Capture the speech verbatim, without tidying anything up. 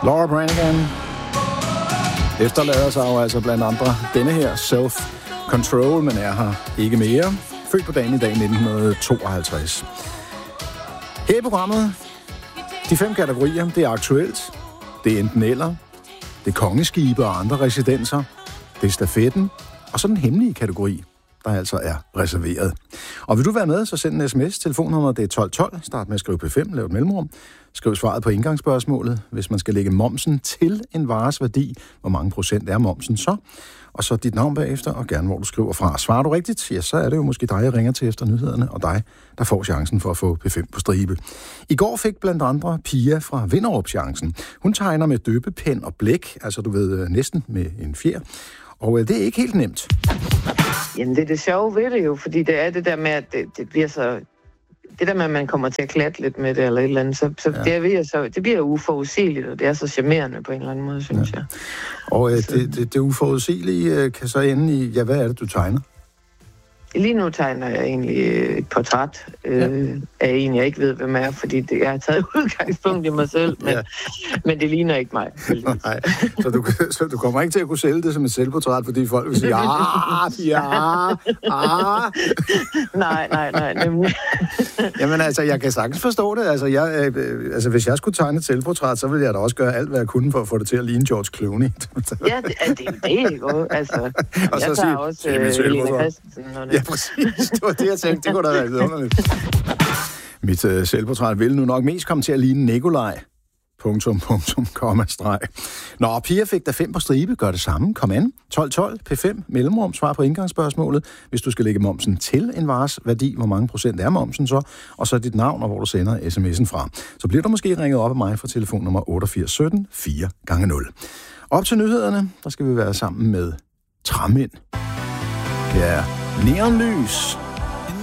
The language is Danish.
Laura Branigan efterlader sig jo altså blandt andre denne her Self-Control, men er her ikke mere. Født på dagen i dag nitten tooghalvtreds. Her i programmet, de fem kategorier, det er aktuelt, det er enten eller, det er kongeskibe og andre residenser, det er stafetten, og så den hemmelige kategori, der altså er reserveret. Og vil du være med, så send en sms. Telefonnummeret det er tolv tolv. Start med at skrive P fem, lav et mellemrum. Skriv svaret på indgangsspørgsmålet. Hvis man skal lægge momsen til en vares værdi, hvor mange procent er momsen så? Og så dit navn bagefter, og gerne hvor du skriver fra. Svarer du rigtigt, ja, så er det jo måske dig, jeg ringer til efter nyhederne, og dig, der får chancen for at få P fem på stribe. I går fik blandt andre Pia fra Vinderup chancen. Hun tegner med døbepen og blæk, altså du ved, næsten med en fjer. Og det er ikke helt nemt. Jamen, det er det sjove ved det jo, fordi det er det der med, at det, det bliver så... Det der med, at man kommer til at klatte lidt med det, eller et eller andet, så, så, ja. det, bliver så det bliver uforudsigeligt, og det er så charmerende på en eller anden måde, synes ja. jeg. Og øh, det, det, det uforudsigelige øh, kan så ende i, ja, hvad er det, du tegner? Lige nu tegner jeg egentlig et portræt øh, ja. af en, jeg ikke ved, hvem er, fordi det, jeg har taget udgangspunkt i mig selv, men, ja. men det ligner ikke mig. Nej, så du, så du kommer ikke til at kunne sælge det som et selvportræt, fordi folk vil sige, ah, ja, ah. nej, nej, nej, nemlig. Jamen altså, jeg kan sagtens forstå det. Altså, jeg, øh, altså, hvis jeg skulle tegne et selvportræt, så ville jeg da også gøre alt, hvad jeg kunne for at få det til at ligne George Clooney. ja, det, det er jo det, ikke? Altså, og jeg så tager sige, også øh, Helena Christensen. Ja, præcis. Det var det, jeg tænkte. Det kunne da være lidt underligt. Mit øh, selvportræt vil nu nok mest komme til at ligne Nikolaj. Punktum, punktum, komma, streg. Nå, Pia fik da fem på stribe. Gør det samme. Kom an. tolv tolv, P fem, mellemrum, svar på indgangsspørgsmålet. Hvis du skal lægge momsen til en vares værdi, hvor mange procent er momsen så, og så dit navn, og hvor du sender sms'en fra. Så bliver du måske ringet op af mig fra telefonnummer otteogfirs sytten fire gange nul. Op til nyhederne, der skal vi være sammen med Træmænd. Ja, neonlys.